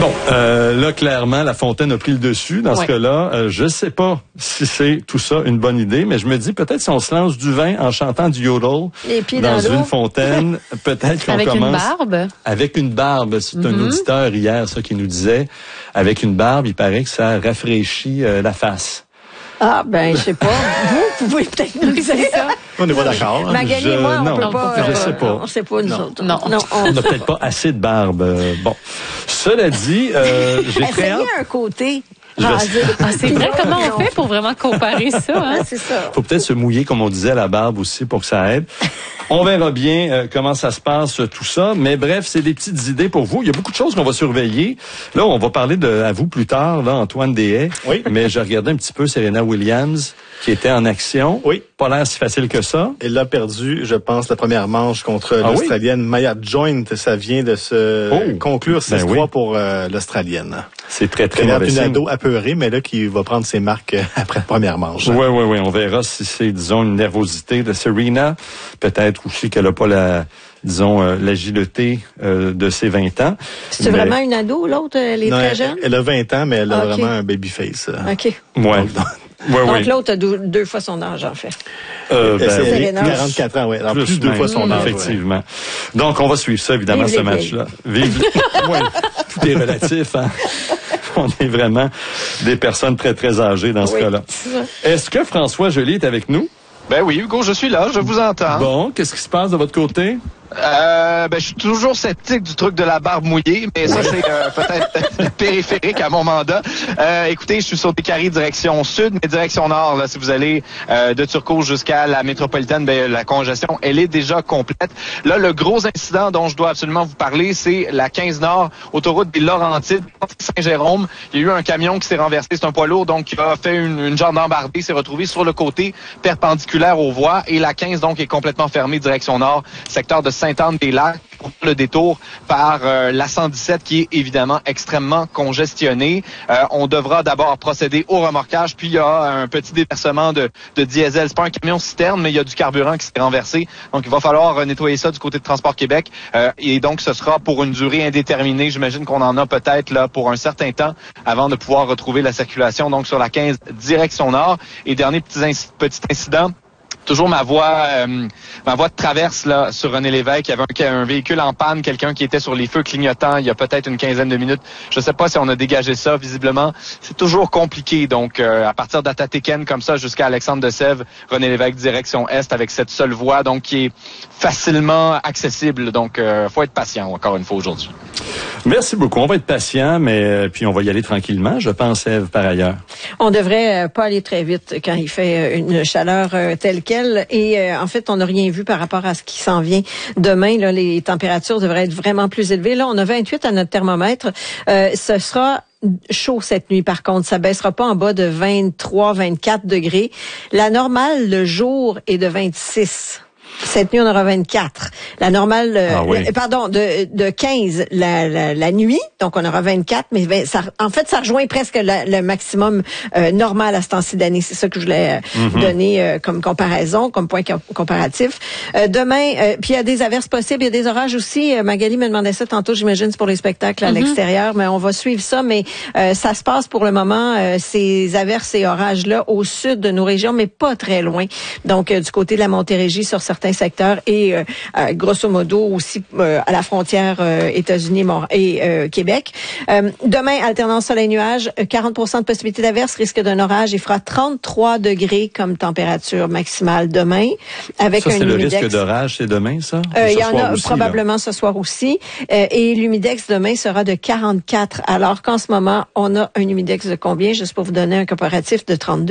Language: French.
Bon, là, clairement, La Fontaine a pris le dessus. Dans ce cas-là, je sais pas si c'est tout ça une bonne idée, mais je me dis peut-être si on se lance du vin en chantant du yodel dans une fontaine, peut-être qu'on avec commence... Avec une barbe? Avec une barbe. C'est un auditeur hier, ça, qui nous disait, avec une barbe, il paraît que ça rafraîchit la face. Ah, ben, je sais pas. Vous pouvez peut-être nous dire ça. On n'est pas d'accord. Magali et moi, on peut pas. Je sais pas. On sait pas, nous autres. Non. On n'a peut-être pas assez de barbe. Bon. Cela dit, j'ai très hâte. Essayez un côté. C'est vrai, comment on fait pour vraiment comparer ça? Hein? C'est ça. Faut peut-être se mouiller, comme on disait, à la barbe aussi pour que ça aide. On verra bien comment ça se passe, tout ça. Mais bref, c'est des petites idées pour vous. Il y a beaucoup de choses qu'on va surveiller. Là, on va parler à vous plus tard, là, Antoine Deshaies. Oui. Mais je regardais un petit peu Serena Williams, qui était en action. Oui. Pas l'air si facile que ça. Elle a perdu, je pense, la première manche contre l'Australienne Maya Joint. Ça vient de se conclure 6-3 pour l'Australienne. C'est très, très mauvais signe. Une ado apeurée, mais là, qui va prendre ses marques après la première manche. Oui. On verra si c'est, disons, une nervosité de Serena. Peut-être aussi qu'elle n'a pas l'agilité de ses 20 ans. C'est vraiment une ado, l'autre? Elle est très jeune? Elle a 20 ans, mais elle a vraiment un baby face. OK. Ouais. Donc l'autre a deux fois son âge, en fait. C'est 44 ans, oui. En plus deux fois son âge. Effectivement. Donc, on va suivre ça, évidemment, ce match-là. Vive. Tout est relatif, hein. On est vraiment des personnes très, très âgées dans ce cas-là. Est-ce que François Joly est avec nous? Ben oui, Hugo, je suis là, je vous entends. Bon, qu'est-ce qui se passe de votre côté? Je suis toujours sceptique du truc de la barbe mouillée, mais ça, c'est peut-être périphérique à mon mandat. Écoutez, je suis sur Décarie, direction sud, mais direction nord. Là, si vous allez de Turcot jusqu'à la métropolitaine, la congestion, elle est déjà complète. Là, le gros incident dont je dois absolument vous parler, c'est la 15 Nord, autoroute des Laurentides, Saint-Jérôme. Il y a eu un camion qui s'est renversé, c'est un poids lourd, donc qui a fait une jambe embardée, s'est retrouvé sur le côté perpendiculaire aux voies, et la 15, donc, est complètement fermée, direction nord, secteur de Sainte-Anne-des-Lacs, pour le détour par la 117 qui est évidemment extrêmement congestionnée. On devra d'abord procéder au remorquage, puis il y a un petit déversement de diesel. C'est pas un camion citerne, mais il y a du carburant qui s'est renversé. Donc il va falloir nettoyer ça du côté de Transport Québec. Et donc ce sera pour une durée indéterminée. J'imagine qu'on en a peut-être là pour un certain temps avant de pouvoir retrouver la circulation donc sur la 15 direction nord. Et dernier petit incident. Toujours ma voie de traverse là sur René Lévesque. Il y avait un véhicule en panne, quelqu'un qui était sur les feux clignotants il y a peut-être une quinzaine de minutes. Je sais pas si on a dégagé ça. Visiblement, c'est toujours compliqué. Donc, à partir d'Atatéken comme ça jusqu'à Alexandre-de-Sèvres, René Lévesque direction est avec cette seule voie, donc qui est facilement accessible. Donc, faut être patient encore une fois aujourd'hui. Merci beaucoup. On va être patient, mais puis on va y aller tranquillement, je pense, Ève, par ailleurs. On devrait pas aller très vite quand il fait une chaleur telle quelle. Et en fait, on n'a rien vu par rapport à ce qui s'en vient demain. Là, les températures devraient être vraiment plus élevées. Là, on a 28 à notre thermomètre. Ce sera chaud cette nuit, par contre. Ça baissera pas en bas de 23, 24 degrés. La normale, le jour, est de 26. Cette nuit, on aura 24. La normale, de 15 la nuit, donc on aura 24, mais ça rejoint presque le maximum normal à ce temps-ci d'année. C'est ça que je voulais donner comme comparaison, comme point comparatif. Demain, puis il y a des averses possibles, il y a des orages aussi. Magali me demandait ça tantôt, j'imagine, c'est pour les spectacles à l'extérieur, mais on va suivre ça. Mais ça se passe pour le moment, ces averses et orages-là, au sud de nos régions, mais pas très loin. Donc, du côté de la Montérégie, sur certains secteurs et grosso modo aussi à la frontière États-Unis et Québec. Demain, alternance soleil-nuage, 40% de possibilité d'averse, risque d'un orage. Il fera 33 degrés comme température maximale demain. Avec ça, un c'est le humidex. risque d'orage, c'est demain, ça? Il y en a aussi, probablement là. ce soir aussi. Et l'humidex demain sera de 44, alors qu'en ce moment, on a un humidex de combien? Juste pour vous donner un comparatif de 32.